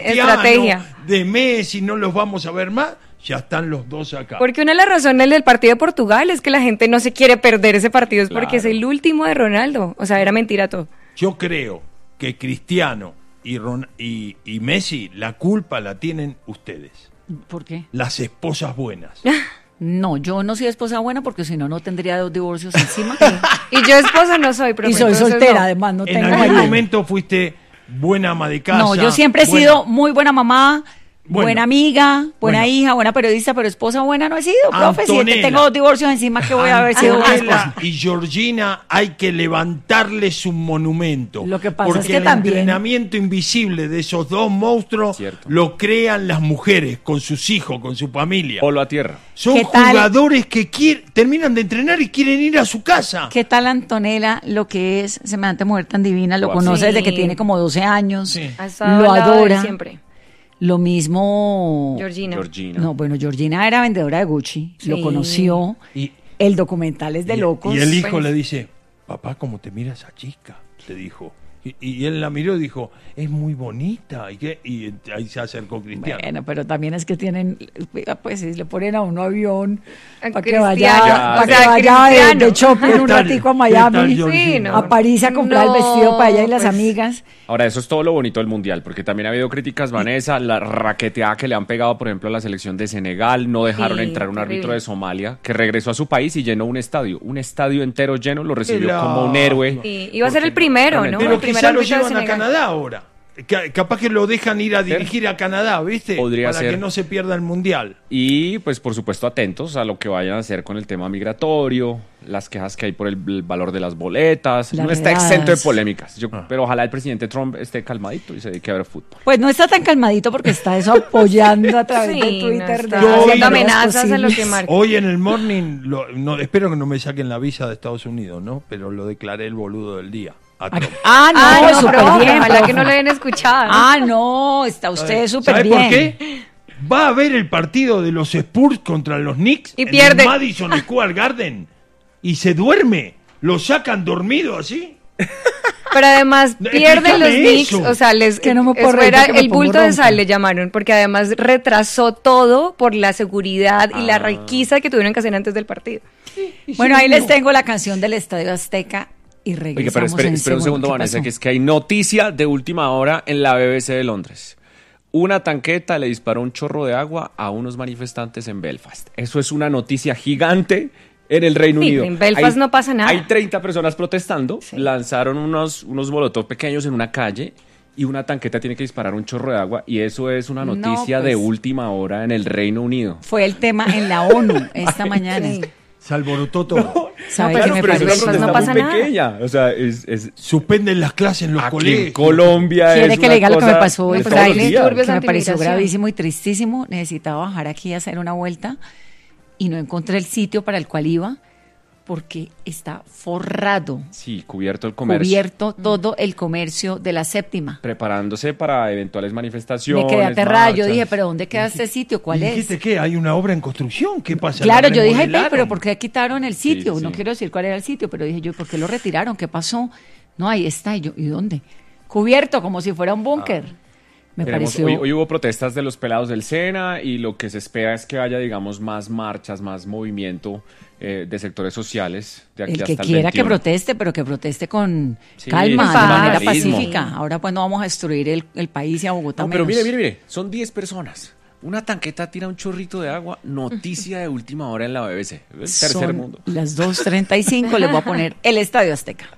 estrategia. de Messi, no los vamos a ver más, ya están los dos acá. Porque una de las razones del partido de Portugal es que la gente no se quiere perder ese partido, es porque es el último de Ronaldo. O sea, era mentira todo. Yo creo que Cristiano y Messi, la culpa la tienen ustedes. ¿Por qué? Las esposas buenas. No, yo no soy esposa buena porque si no, no tendría 2 divorcios encima. Y yo esposa no soy, profe. Y soy entonces soltera, no. además, no En tengo algún marido. momento fuiste buena ama de casa. No, yo siempre he sido muy buena mamá, buena amiga, buena hija, buena periodista, pero esposa buena no he sido, profe. Si Antonella. tengo 2 divorcios encima, que voy a haber sido buena esposa. Antonella y Georgina hay que levantarles un monumento. Lo que pasa porque es que el también- entrenamiento invisible de esos dos monstruos Cierto. lo crean las mujeres con sus hijos, con su familia. Polo a tierra. Son ¿Qué tal? jugadores que terminan de entrenar y quieren ir a su casa. ¿Qué tal Antonella, lo que es semejante mujer tan divina? Lo Guau. conoce desde que Sí. tiene como 12 años, Sí. Ha estado lo al lado de él adora. siempre. Lo mismo... Georgina. No, bueno, Georgina era vendedora de Gucci, Sí. lo conoció. Y, El documental es de locos. y el hijo Pues- le dice, papá, ¿cómo te mira esa chica? Le dijo. Y él la miró y dijo, es muy bonita. Y ahí se acercó Cristiano. Bueno, pero también es que tienen, pues si le ponen a uno avión A para que Cristiano. vaya, Ya, para o que sea, vaya de Cristiano. shopping un ¿Qué tal? ratico a ¿Qué tal, Miami, Georgina? Sí, no. a París a comprar el No, vestido para ella y las pues- amigas. Ahora, eso es todo lo bonito del Mundial, porque también ha habido críticas, Vanessa, la raqueteada que le han pegado, por ejemplo, a la selección de Senegal, no dejaron Sí, entrar un árbitro terrible. de Somalia, que regresó a su país y llenó un estadio entero lleno, lo recibió Claro. como un héroe. Sí, iba a ser el primero, ¿no? Pero El primer quizá lo árbitro de llevan a Senegal. Canadá ahora. Capaz que lo dejan ir a dirigir a Canadá, ¿viste? Podría Para ser. que no se pierda el Mundial. Y, pues, por supuesto, atentos a lo que vayan a hacer con el tema migratorio, las quejas que hay por el valor de las boletas. Las No está redadas. exento de polémicas. Pero ojalá el presidente Trump esté calmadito y se dedique a ver fútbol. Pues no está tan calmadito porque está eso apoyando a través Sí, de no Twitter. está de haciendo todas las amenazas a lo que posibles. marca. Hoy en el morning, espero que no me saquen la visa de Estados Unidos, ¿no? Pero lo declaré el boludo del día. A Trump. Ah, no, Ah, no, súper profe, bien. ojalá profe. que no lo hayan escuchado. Ah, no, está usted súper ¿Sabe bien. por qué? Va a ver el partido de los Spurs contra los Knicks Y en pierde. el Madison Square Garden y se duerme. Lo sacan dormido así. Pero además No, pierden los explícame Knicks, eso. o sea, Que no me puedo eso reír era porque me el pongo bulto de ronca. sal le llamaron, porque además retrasó todo por la seguridad y la requisa que tuvieron que hacer antes del partido. Bueno, ahí les tengo la canción del Estadio Azteca y regresamos. Oye, pero espera un segundo, ¿Qué Vanessa, pasó? que es que hay noticia de última hora en la BBC de Londres. Una tanqueta le disparó un chorro de agua a unos manifestantes en Belfast. Eso es una noticia gigante en el Reino Sí, Unido. en Belfast no pasa nada. Hay 30 personas protestando, Sí. lanzaron unos molotov pequeños en una calle y una tanqueta tiene que disparar un chorro de agua y eso es una No, noticia pues. de última hora en el Reino Unido. Fue el tema en la ONU esta mañana. Sí. Se alborotó todo. ¿Sabe No, qué pero me pero es una Belfast parece? no protesta pasa muy nada. pequeña. O sea, es Suspenden las clases en los aquí colegios. en Colombia. ¿Quiere es que una le diga lo que me cosa pasó hoy? de Pues todos ahí los le días. disturbios que me pareció antimigración. gravísimo y tristísimo. Necesitaba bajar aquí a hacer una vuelta y no encontré el sitio para el cual iba porque está forrado, Sí, cubierto el comercio. cubierto todo el comercio de la séptima. Preparándose para eventuales manifestaciones. Me quedé aterrada. Yo marchas. dije, ¿pero dónde queda este sitio? ¿Cuál ¿Y es? dijiste qué? ¿Hay una obra en construcción? ¿Qué pasa? Claro, ¿La yo dije, "Ay, remodelaron?" pero ¿por qué quitaron el sitio? Sí, No sí. quiero decir cuál era el sitio, pero dije yo, ¿por qué lo retiraron? ¿Qué pasó? No, ahí está. Y yo, ¿y dónde? Cubierto, como si fuera un búnker. Me Veremos, pareció... hoy hubo protestas de los pelados del SENA y lo que se espera es que haya, digamos, más marchas, más movimiento de sectores sociales de aquí El hasta que el quiera que 21. proteste, pero que proteste con Sí, calma, con de manera realismo. pacífica. Ahora pues no vamos a destruir el país y a Bogotá No, pero menos. mire, son 10 personas. Una tanqueta tira un chorrito de agua, noticia de última hora en la BBC. El tercer Son mundo. las 2:35, les voy a poner el Estadio Azteca.